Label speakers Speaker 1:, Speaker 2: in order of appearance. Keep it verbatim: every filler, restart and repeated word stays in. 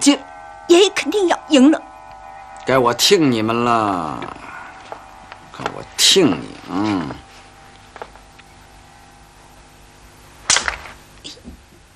Speaker 1: 决，爷爷肯定要赢了。
Speaker 2: 该我听你们了，该我听你，嗯。